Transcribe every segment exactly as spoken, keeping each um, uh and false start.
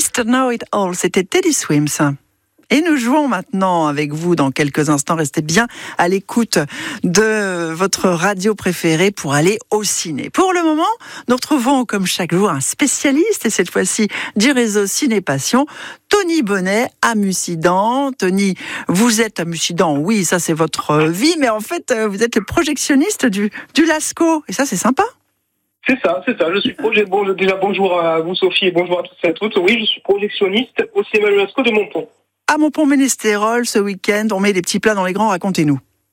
Used to Know It All, c'était Teddy Swims. Et nous jouons maintenant avec vous dans quelques instants. Restez bien à l'écoute de votre radio préférée pour aller au ciné. Pour le moment, nous retrouvons comme chaque jour un spécialiste, et cette fois-ci du réseau Ciné Passion, Tony Bonnet, à Mussidan. Tony, vous êtes à Mussidan, oui, ça c'est votre vie, mais en fait, vous êtes le projectionniste du, du Lascaux. Et ça, c'est sympa. C'est ça, c'est ça. Je suis projet... bon, déjà bonjour à vous Sophie et bonjour à tous et à toutes. Oui, je suis projectionniste au cinéma Lascaux de Montpont. À Montpont-Ménestérol, ce week-end, on met des petits plats dans les grands, racontez-nous.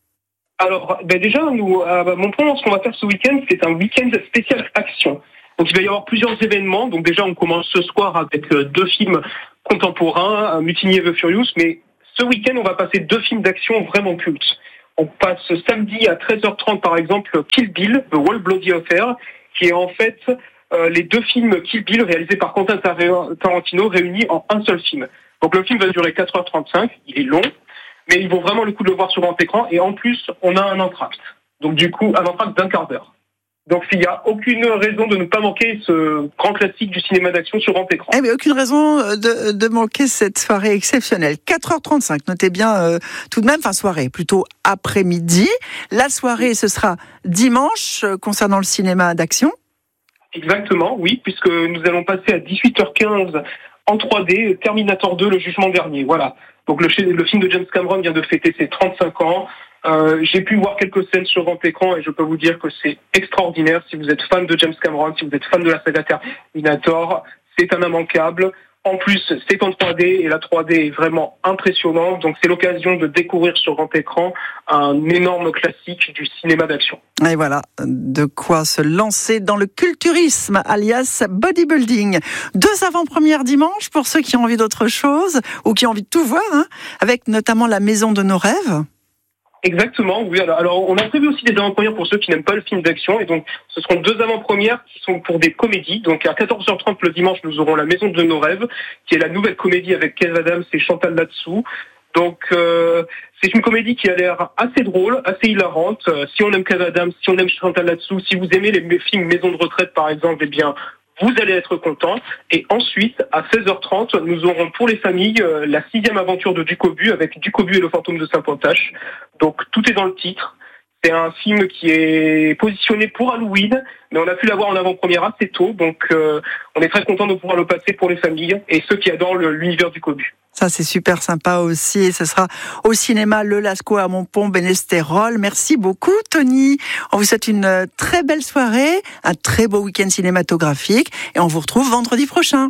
Alors, ben déjà, nous, à Montpont, ce qu'on va faire ce week-end, c'est un week-end spécial action. Donc, il va y avoir plusieurs événements. Donc, déjà, on commence ce soir avec deux films contemporains, Mutiny et The Furious. Mais ce week-end, on va passer deux films d'action vraiment cultes. On passe samedi à treize heures trente, par exemple, Kill Bill, The Whole Bloody Affair, qui est en fait euh, les deux films Kill Bill réalisés par Quentin Tarantino réunis en un seul film. Donc le film va durer quatre heures trente-cinq, il est long, mais il vaut vraiment le coup de le voir sur grand écran, et en plus, on a un entracte. Donc du coup, un entracte d'un quart d'heure. Donc il n'y a aucune raison de ne pas manquer ce grand classique du cinéma d'action sur grand écran. Eh bien, aucune raison de, de manquer cette soirée exceptionnelle. quatre heures trente-cinq, notez bien euh, tout de même, enfin soirée, plutôt après-midi. La soirée, ce sera dimanche, euh, concernant le cinéma d'action. Exactement, oui, puisque nous allons passer à dix-huit heures quinze en trois D, Terminator deux, le jugement dernier. Voilà. Donc le, le film de James Cameron vient de fêter ses trente-cinq ans. Euh, j'ai pu voir quelques scènes sur grand écran et je peux vous dire que c'est extraordinaire. Si vous êtes fan de James Cameron, si vous êtes fan de la saga Terminator, c'est un immanquable. En plus, c'est en trois D et la trois D est vraiment impressionnante. Donc c'est l'occasion de découvrir sur grand écran un énorme classique du cinéma d'action. Et voilà, de quoi se lancer dans le culturisme, alias bodybuilding. Deux avant-premières dimanche pour ceux qui ont envie d'autre chose ou qui ont envie de tout voir, hein, avec notamment La Maison de nos rêves. Exactement, oui. Alors, alors, on a prévu aussi des avant-premières pour ceux qui n'aiment pas le film d'action. Et donc, ce seront deux avant-premières qui sont pour des comédies. Donc, à quatorze heures trente le dimanche, nous aurons La Maison de nos rêves, qui est la nouvelle comédie avec Kev Adams et Chantal Latsou. Donc, euh, c'est une comédie qui a l'air assez drôle, assez hilarante. Euh, si on aime Kev Adams, si on aime Chantal Latsou, si vous aimez les films Maison de retraite, par exemple, eh bien, vous allez être content. Et ensuite, à seize heures trente, nous aurons pour les familles euh, la sixième aventure de Ducobu avec Ducobu et le fantôme de Saint-Pontache. Donc tout est dans le titre. C'est un film qui est positionné pour Halloween, mais on a pu l'avoir en avant-première assez tôt. Donc euh, on est très content de pouvoir le passer pour les familles et ceux qui adorent le, l'univers Ducobu. Ça, c'est super sympa aussi. Et ce sera au cinéma Le Lascaux à Montpont-Ménestérol. Merci beaucoup, Tony. On vous souhaite une très belle soirée, un très beau week-end cinématographique. Et on vous retrouve vendredi prochain.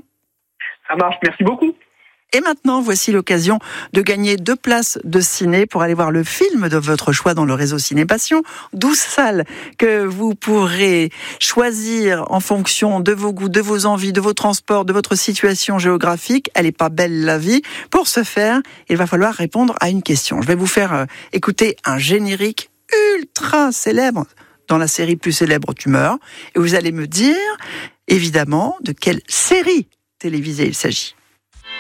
Ça marche. Merci beaucoup. Et maintenant, voici l'occasion de gagner deux places de ciné pour aller voir le film de votre choix dans le réseau Ciné Passion. douze salles que vous pourrez choisir en fonction de vos goûts, de vos envies, de vos transports, de votre situation géographique. Elle n'est pas belle la vie. Pour ce faire, il va falloir répondre à une question. Je vais vous faire écouter un générique ultra célèbre dans la série plus célèbre Tu meurs. Et vous allez me dire, évidemment, de quelle série télévisée il s'agit.